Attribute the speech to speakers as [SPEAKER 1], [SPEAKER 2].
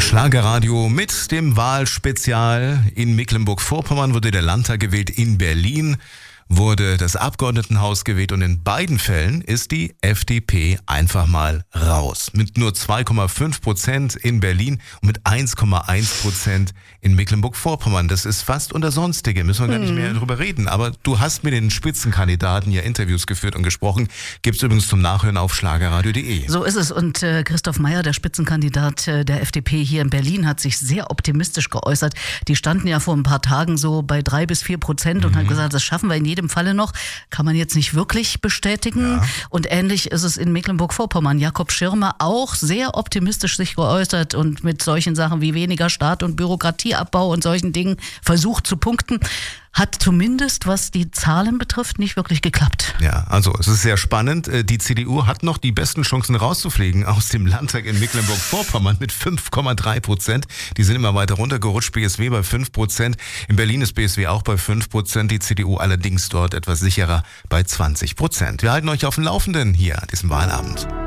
[SPEAKER 1] Schlagerradio mit dem Wahlspezial. In Mecklenburg-Vorpommern wurde der Landtag gewählt, in Berlin wurde das Abgeordnetenhaus gewählt und in beiden Fällen ist die FDP einfach mal raus. Mit nur 2,5% in Berlin und mit 1,1% in Mecklenburg-Vorpommern. Das ist fast unter Sonstige, müssen wir gar nicht mehr drüber reden. Aber du hast mit den Spitzenkandidaten ja Interviews geführt und gesprochen. Gibt's übrigens zum Nachhören auf schlagerradio.de.
[SPEAKER 2] So ist es und Christoph Meyer, der Spitzenkandidat der FDP hier in Berlin, hat sich sehr optimistisch geäußert. Die standen ja vor ein paar Tagen so bei 3-4% und hat gesagt, das schaffen wir in jedem Falle noch. Kann man jetzt nicht wirklich bestätigen. Ja. Und ähnlich ist es in Mecklenburg-Vorpommern. Jakob Schirmer auch sehr optimistisch sich geäußert und mit solchen Sachen wie weniger Staat und Bürokratieabbau und solchen Dingen versucht zu punkten. Hat zumindest, was die Zahlen betrifft, nicht wirklich geklappt.
[SPEAKER 1] Ja, also es ist sehr spannend. Die CDU hat noch die besten Chancen rauszufliegen aus dem Landtag in Mecklenburg-Vorpommern mit 5,3%. Die sind immer weiter runtergerutscht. BSW bei 5%. In Berlin ist BSW auch bei 5%. Die CDU allerdings dort etwas sicherer bei 20%. Wir halten euch auf dem Laufenden hier an diesem Wahlabend.